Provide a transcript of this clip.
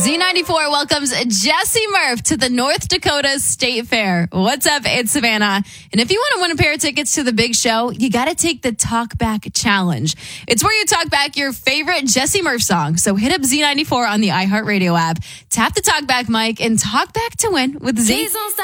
Z94 welcomes Jesse Murph to the North Dakota State Fair. What's up? It's Savannah. And if you want to win a pair of tickets to the big show, you got to take the Talk Back Challenge. It's where you talk back your favorite Jesse Murph song. So hit up Z94 on the iHeartRadio app, tap the Talk Back mic, and talk back to win with Z.